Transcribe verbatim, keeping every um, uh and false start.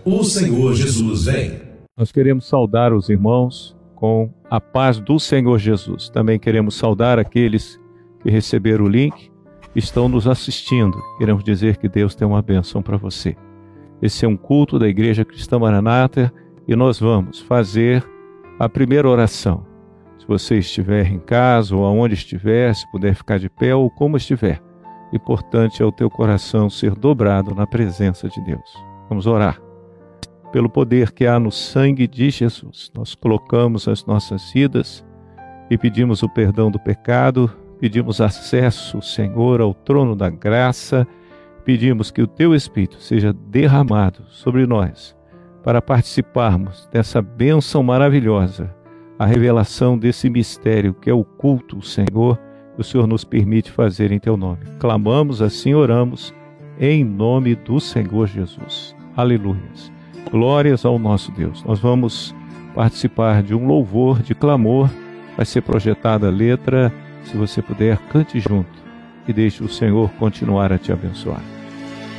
o Senhor Jesus vem. Nós queremos saudar os irmãos com a paz do Senhor Jesus. Também queremos saudar aqueles que receberam o link e estão nos assistindo. Queremos dizer que Deus tem uma bênção para você. Esse é um culto da Igreja Cristã Maranata e nós vamos fazer a primeira oração. Se você estiver em casa ou aonde estiver, se puder ficar de pé ou como estiver, o importante é o teu coração ser dobrado na presença de Deus. Vamos orar. Pelo poder que há no sangue de Jesus, nós colocamos as nossas vidas e pedimos o perdão do pecado, pedimos acesso, Senhor, ao trono da graça, pedimos que o Teu Espírito seja derramado sobre nós para participarmos dessa bênção maravilhosa, a revelação desse mistério que é o culto, Senhor, que o Senhor nos permite fazer em Teu nome. Clamamos assim, oramos, em nome do Senhor Jesus. Aleluias. Glórias ao nosso Deus. Nós vamos participar de um louvor, de clamor. Vai ser projetada a letra. Se você puder, cante junto e deixe o Senhor continuar a te abençoar.